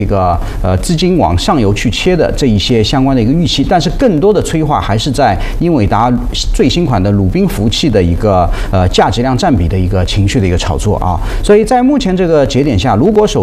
一个资金往上游去切的这一些相关的一个预期，但是更多的催化还是在英伟达最新款的鲁宾服务器的一个价值量占比的一个情绪的一个炒作啊，所以在目前这个节点下，如果